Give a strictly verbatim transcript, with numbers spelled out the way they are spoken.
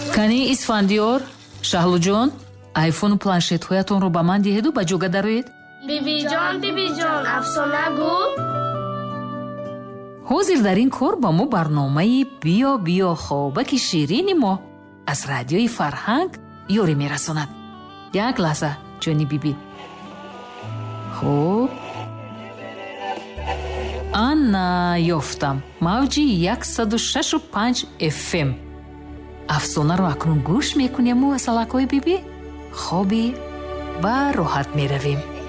кани исфандиёр, шаҳлуҷон, айфону планшетҳоятонро ба ман диҳеду ба ҷога дароед. бибиҷон бибиҷон афсона гӯ. ҳозир дар ин кор ба мо барномаи биё биё хобаки ширини мо аз радиои Фарҳанг ёрӣ мерасонад. як лаҳза ҷони бибӣ. хуб, ана ёфтам мавҷи яксаду шашу панҷ эф эм. афсонаро акнун гӯш мекунему асалакҳои бибӣ. хоби ба роҳат меравем.